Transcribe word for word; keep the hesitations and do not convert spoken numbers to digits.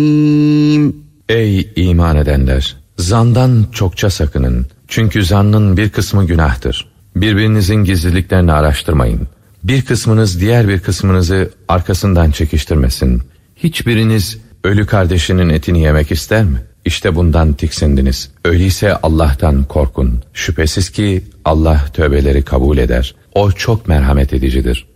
Ey iman edenler! Zandan çokça sakının. Çünkü zannın bir kısmı günahtır. Birbirinizin gizliliklerini araştırmayın. Bir kısmınız diğer bir kısmınızı arkasından çekiştirmesin. Hiçbiriniz ölü kardeşinin etini yemek ister mi? İşte bundan tiksindiniz. Öyleyse Allah'tan korkun. Şüphesiz ki Allah tövbeleri kabul eder. O çok merhamet edicidir.